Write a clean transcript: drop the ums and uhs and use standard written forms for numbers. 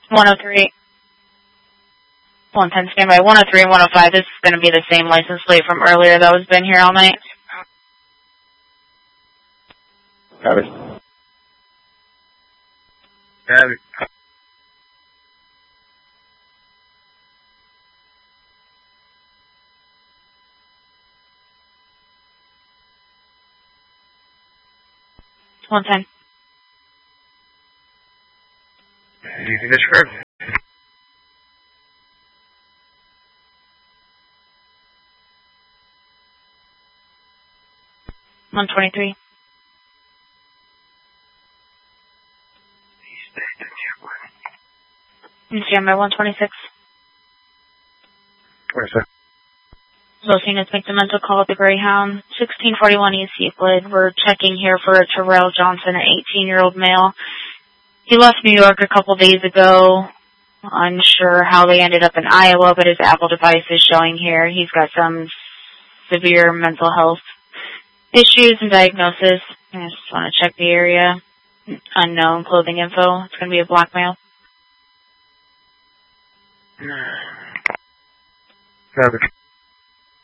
103. 110 standby. 103 and 105. This is going to be the same license plate from earlier that was been here all night. Copy. Copy. $110. Easy describe. $123. Standby. 126. Where's that? Both units make the mental call at the Greyhound. 1641 East Euclid. We're checking here for a Terrell Johnson, an 18-year-old male. He left New York a couple days ago. Unsure how they ended up in Iowa, but his Apple device is showing here. He's got some severe mental health issues and diagnosis. I just want to check the area. Unknown clothing info. It's going to be a blackmail. Copy.